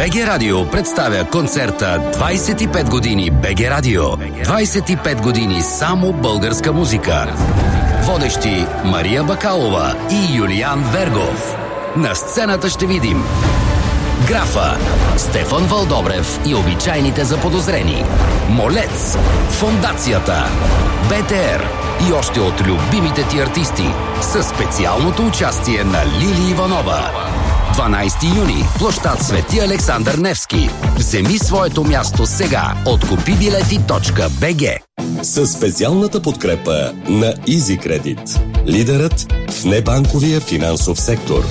БГ Радио представя концерта 25 години БГ Радио. 25 години само българска музика. Водещи Мария Бакалова и Юлиан Вергов. На сцената ще видим Графа, Стефан Вълдобрев и обичайните заподозрени, Молец, Фондацията, БТР и още от любимите ти артисти със специалното участие на Лили Иванова. 12 юни, площад Свети Александър Невски. Вземи своето място сега от купибилети.bg. Със специалната подкрепа на Easy Credit, лидерът в небанковия финансов сектор.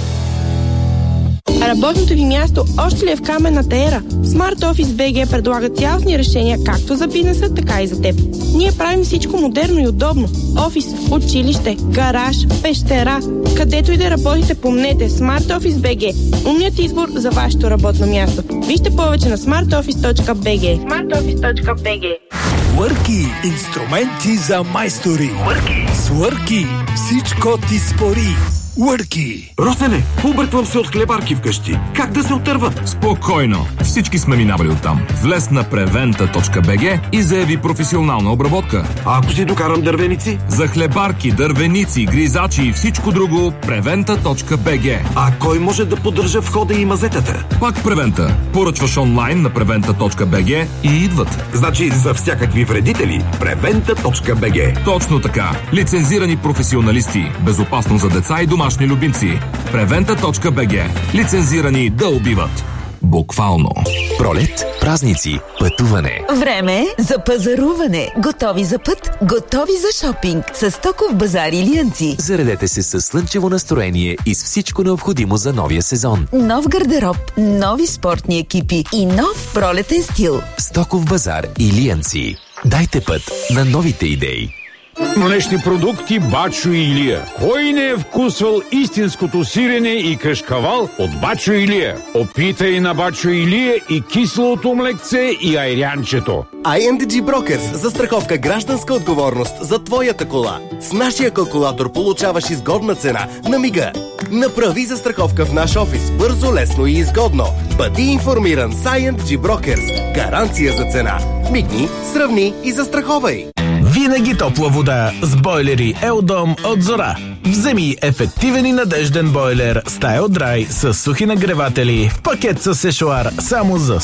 Работното ви място още ли е в каменната ера? Smart Office BG предлага цялостни решения както за бизнеса, така и за теб. Ние правим всичко модерно и удобно. Офис, училище, гараж, пещера. Където и да работите, помнете Smart Office BG. Умният избор за вашето работно място. Вижте повече на smartoffice.bg. smartoffice.bg. Worky – инструменти за майстори. С Worky всичко ти спори. Worky. Росене, обърквам се от хлебарки вкъщи. Как да се отърва? Спокойно. Всички сме минавали оттам. Влез на preventa.bg и заяви професионална обработка. А ако си докарам дървеници? За хлебарки, дървеници, гризачи и всичко друго preventa.bg. А кой може да поддържа входа и мазетата? Пак Preventa. Поръчваш онлайн на preventa.bg и идват. Значи за всякакви вредители preventa.bg. Точно така. Лицензирани професионалисти. Безопасно за деца и домашни любимци. Preventa.bg. Лицензирани да убиват. Буквално. Пролет, празници, пътуване. Време за пазаруване. Готови за път, готови за шопинг. С Стоков базар и Лиънци. Заредете се със слънчево настроение и с всичко необходимо за новия сезон. Нов гардероб, нови спортни екипи и нов пролетен стил. Стоков базар и Лиънци. Дайте път на новите идеи. Млечни продукти Бачо Илия. Кой не е вкусвал истинското сирене и кашкавал от Бачо Илия? Опитай на Бачо Илия и киселото млекце и айрянчето. ING Brokers. Застраховка гражданска отговорност за твоята кола. С нашия калкулатор получаваш изгодна цена на мига. Направи застраховка в наш офис. Бързо, лесно и изгодно. Бъди информиран с ING Brokers. Гаранция за цена. Мигни, сравни и застраховай. Винаги топла вода с бойлери Елдом от Зора. Вземи ефективен и надежден бойлер StyleDry с сухи нагреватели в пакет с сешоар само за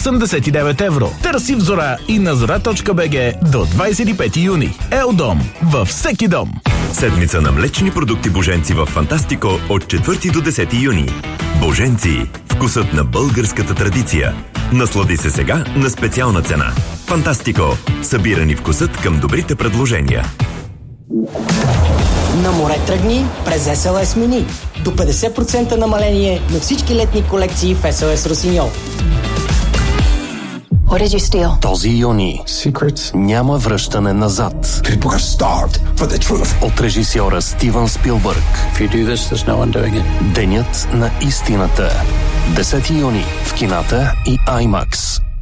189 евро. Търси в Зора и на zora.bg до 25 юни. Елдом във всеки дом. Седмица на млечни продукти Боженци в Фантастико от 4 до 10 юни. Боженци. Вкусът на българската традиция. Наслади се сега на специална цена. Фантастико. Събирани вкусът към добрите предложения. На море тръгни през SLS Mini. До 50% намаление на всички летни колекции в SLS Росиньол. What did you steal? Този юни няма връщане назад. От режисьора Стивън Спилбърг. Денят на истината. 10 юни в кината и IMAX.